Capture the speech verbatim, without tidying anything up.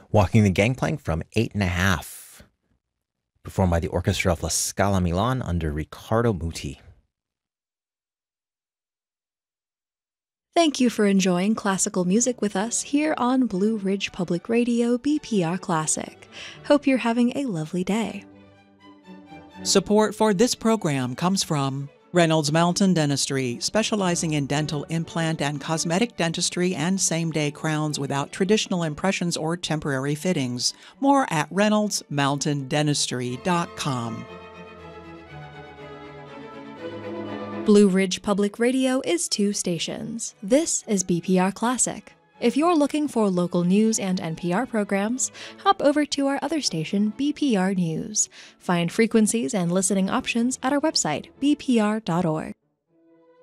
Walking the Gangplank from Eight and a Half, performed by the Orchestra of La Scala Milan under Riccardo Muti. Thank you for enjoying classical music with us here on Blue Ridge Public Radio B P R Classic. Hope you're having a lovely day. Support for this program comes from Reynolds Mountain Dentistry, specializing in dental implant and cosmetic dentistry and same-day crowns without traditional impressions or temporary fittings. More at reynolds mountain dentistry dot com. Blue Ridge Public Radio is two stations. This is B P R Classic. If you're looking for local news and N P R programs, hop over to our other station, B P R News. Find frequencies and listening options at our website, b p r dot org.